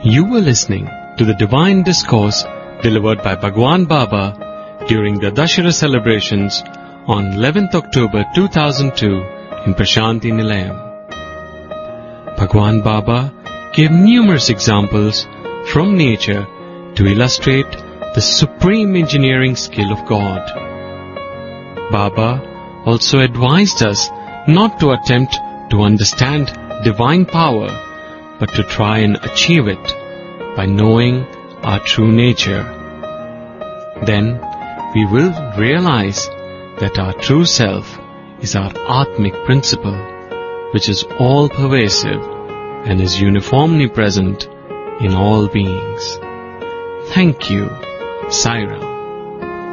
You were listening to the Divine Discourse delivered by Bhagwan Baba during the Dashera celebrations on 11th October 2002 in Prashanti Nilayam. Bhagwan Baba gave numerous examples from nature to illustrate the supreme engineering skill of God. Baba also advised us not to attempt to understand divine power, but to try and achieve it by knowing our true nature. Then we will realize that our true self is our Atmic principle, which is all-pervasive and is uniformly present in all beings. Thank you, Sai Ram.